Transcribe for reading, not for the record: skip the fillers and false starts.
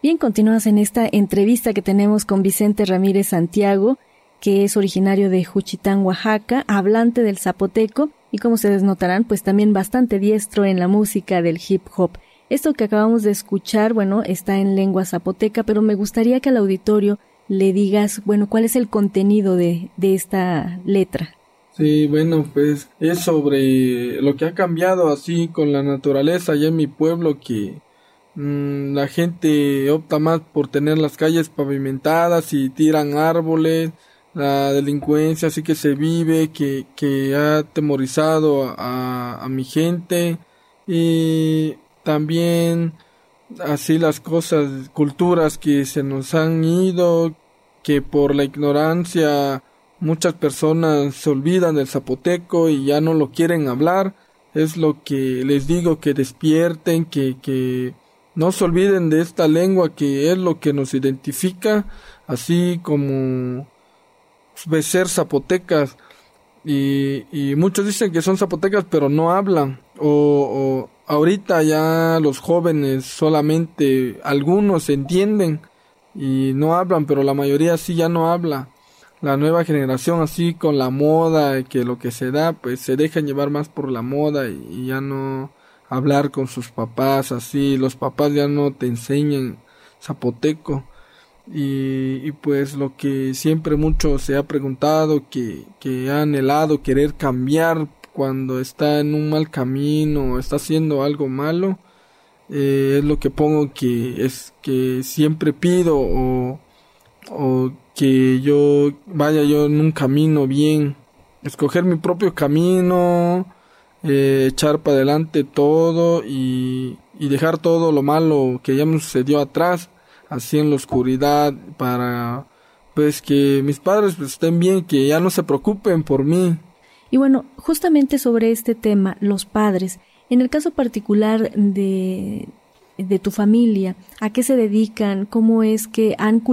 Bien, continuamos en esta entrevista que tenemos con Vicente Ramírez Santiago, que es originario de Juchitán, Oaxaca, hablante del zapoteco y, como ustedes notarán, pues también bastante diestro en la música del hip hop. Esto que acabamos de escuchar, bueno, está en lengua zapoteca, pero me gustaría que al auditorio le digas, bueno, ¿cuál es el contenido de esta letra? Sí, bueno, pues es sobre lo que ha cambiado así con la naturaleza allá en mi pueblo, que la gente opta más por tener las calles pavimentadas y tiran árboles, la delincuencia así que se vive, que ha atemorizado a mi gente, y también así las cosas, culturas que se nos han ido, que por la ignorancia muchas personas se olvidan del zapoteco y ya no lo quieren hablar. Es lo que les digo, que despierten, que no se olviden de esta lengua, que es lo que nos identifica, así como ser zapotecas. Y muchos dicen que son zapotecas pero no hablan, o ahorita ya los jóvenes solamente algunos entienden y no hablan, pero la mayoría sí ya no habla. La nueva generación así con la moda, que lo que se da, pues se dejan llevar más por la moda y ya no hablar con sus papás así. Los papás ya no te enseñan zapoteco. Y pues lo que siempre mucho se ha preguntado, que ha anhelado querer cambiar cuando está en un mal camino o está haciendo algo malo, es lo que pongo, que es que siempre pido, o que yo vaya yo en un camino bien, escoger mi propio camino, echar para adelante todo y dejar todo lo malo que ya me sucedió atrás, así en la oscuridad, para pues que mis padres pues estén bien, que ya no se preocupen por mí. Y bueno, justamente sobre este tema, los padres, en el caso particular de tu familia, ¿a qué se dedican? ¿Cómo es que han